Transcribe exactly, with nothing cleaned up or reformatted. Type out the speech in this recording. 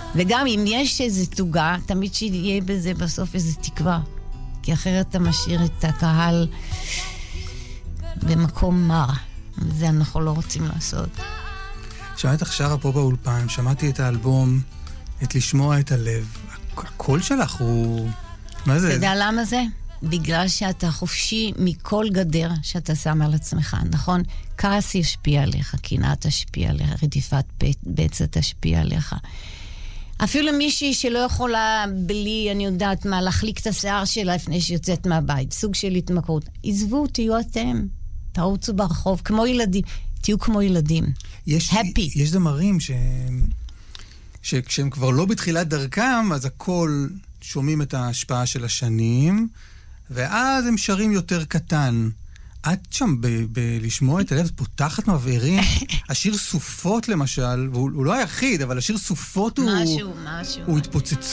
וגם אם יש איזו תוגה, תמיד שיהיה בזה בסוף איזו תקווה. כי אחרת אתה משאיר את הקהל במקום מר. וזה אנחנו לא רוצים לעשות. שמעת עכשיו פה באולפן, שמעתי את האלבום, את לשמוע את הלב. הקול שלך הוא... מה זה? אתה יודע למה זה? בגלל שאתה חופשי מכל גדר שאתה שם על עצמך, נכון? כעס ישפיע עליך, קנאה תשפיע עליך, רדיפת בצע תשפיע עליך. אפילו מישהי שלא יכולה בלי, אני יודעת מה, להחליק את השיער שלה לפני שיוצאת מהבית, סוג של התמכרות. עזבו, תהיו אתם, תרוצו ברחוב, כמו ילדים, תהיו כמו ילדים. יש, Happy. יש דמרים ש... שכשהם כבר לא בתחילת דרכם, אז הכל שומעים את ההשפעה של השנים, ואז הם שרים יותר קטן. את שם בלשמוע את הלב, פותחת מבערים. השיר סופות למשל, והוא לא היחיד, אבל השיר סופות הוא... משהו, משהו. הוא התפוצץ.